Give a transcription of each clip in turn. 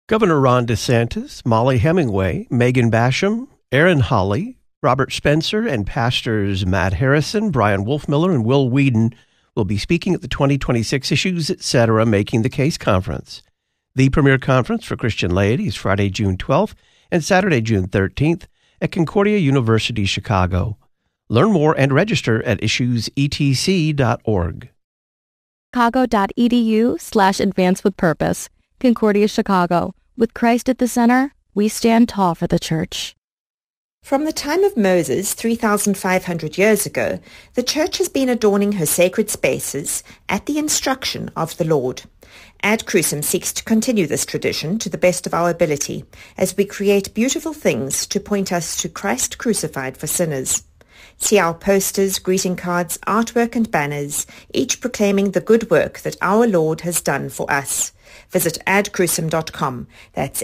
Governor Ron DeSantis, Molly Hemingway, Megan Basham, Aaron Hawley, Robert Spencer, and pastors Matt Harrison, Brian Wolfmiller, and Will Whedon will be speaking at the 2026 Issues Etc. Making the Case Conference. The premier conference for Christian laity is Friday, June 12th and Saturday, June 13th at Concordia University, Chicago. Learn more and register at issuesetc.org. Chicago.edu/advancewithpurpose. Concordia, Chicago. With Christ at the center, we stand tall for the church. From the time of Moses, 3,500 years ago, the church has been adorning her sacred spaces at the instruction of the Lord. Ad Crucem seeks to continue this tradition to the best of our ability as we create beautiful things to point us to Christ crucified for sinners. See our posters, greeting cards, artwork, and banners, each proclaiming the good work that our Lord has done for us. Visit adcrucem.com. That's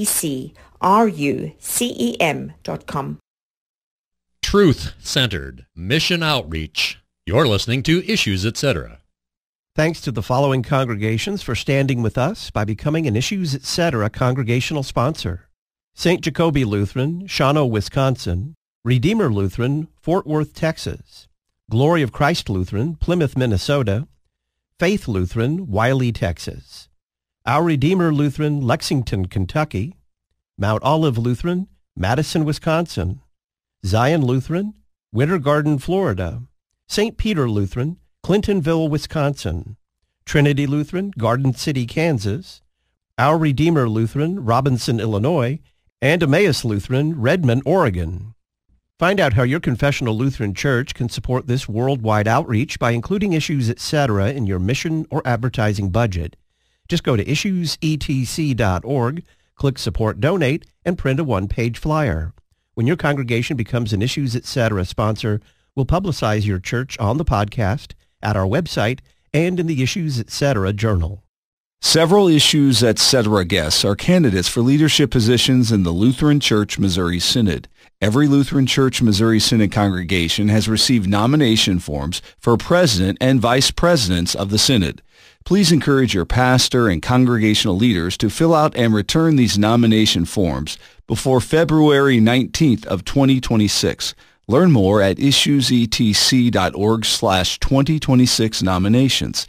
ADCRUCEM.com. Truth-centered mission outreach. You're listening to Issues Etc. Thanks to the following congregations for standing with us by becoming an Issues Etc. congregational sponsor: St. Jacobi Lutheran, Shawano, Wisconsin; Redeemer Lutheran, Fort Worth, Texas; Glory of Christ Lutheran, Plymouth, Minnesota; Faith Lutheran, Wiley, Texas; Our Redeemer Lutheran, Lexington, Kentucky; Mount Olive Lutheran, Madison, Wisconsin; Zion Lutheran, Winter Garden, Florida; St. Peter Lutheran, Clintonville, Wisconsin; Trinity Lutheran, Garden City, Kansas; Our Redeemer Lutheran, Robinson, Illinois; and Emmaus Lutheran, Redmond, Oregon. Find out how your confessional Lutheran church can support this worldwide outreach by including Issues Etc. in your mission or advertising budget. Just go to issuesetc.org, click Support Donate, and print a one-page flyer. When your congregation becomes an Issues Etc. sponsor, we'll publicize your church on the podcast, at our website, and in the Issues Etc. Journal. Several Issues Etc. guests are candidates for leadership positions in the Lutheran Church Missouri Synod. Every Lutheran Church Missouri Synod congregation has received nomination forms for president and vice presidents of the Synod. Please encourage your pastor and congregational leaders to fill out and return these nomination forms before February 19th of 2026. Learn more at issuesetc.org/2026 nominations.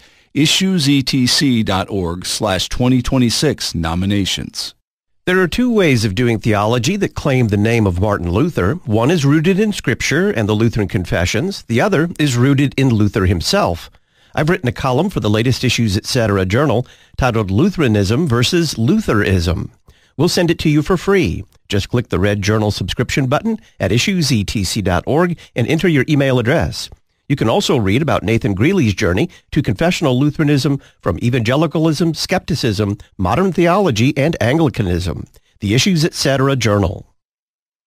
issuesetc.org/2026 nominations. There are two ways of doing theology that claim the name of Martin Luther. One is rooted in Scripture and the Lutheran Confessions. The other is rooted in Luther himself. I've written a column for the latest Issues Etc. journal titled Lutheranism versus Lutherism. We'll send it to you for free. Just click the red journal subscription button at issuesetc.org and enter your email address. You can also read about Nathan Greeley's journey to confessional Lutheranism from evangelicalism, skepticism, modern theology, and Anglicanism. The Issues Etc. journal.